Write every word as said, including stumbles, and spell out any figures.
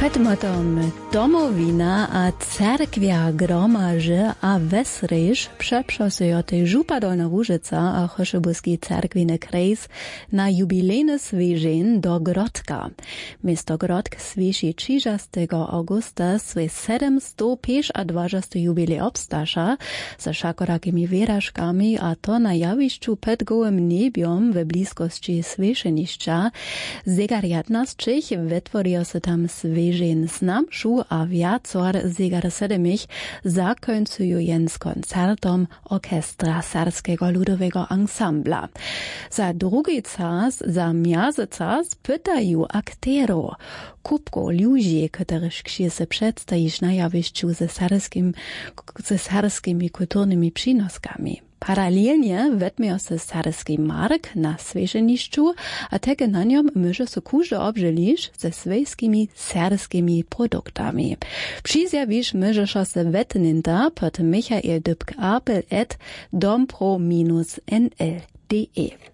Przedmiotom domowina a cerkwia gromaży a wesryż przeprzasują tej Żupa Dolna Łużyca a Choszybuski cerkwiny krejs na jubilejny swieżeń do Grodka. Miasto Grodk swieży trzydziestego augusta swój siedemsto dwadzieścia jubilej obstasza ze szakorakimi wyrażkami a to na jawiszczu pod gołym niebiom w bliskości swieżeniszcza. Zegar jedenastych wytworzył się tam swieżeń znamszu a wiacor zegar sedemich zakońcują z koncertom Orkestra Serskiego Ludowego Ensembla. Za drugi czas, za miazy czas pytają akterów, kupko ludzi, których się przedstawisz na jawiszczu ze serskim, ze serskimi kulturnymi przynoskami. Paralelnie wetmieją się serski mark na swieżeniszczu, a tego na niom może się każdy obżylić ze swojskimi serskimi produktami. Przyzjawisz może się wetninta pod Michael Dybk Apel et dompro minus n l punkt d e.